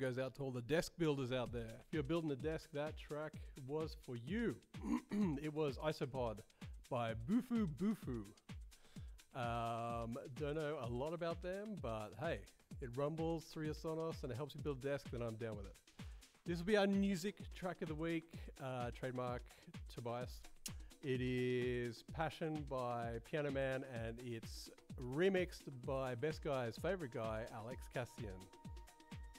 goes out to all the desk builders out there. If you're building a desk, that track was for you. It was Isopod by Bufu Bufu. Don't know a lot about them, but hey, it rumbles through your Sonos and it helps you build a desk, then I'm down with it. This will be our music track of the week, trademark Tobias. It is Passion by Piano Man, and it's remixed by best guy's favorite guy, Alex Cassian.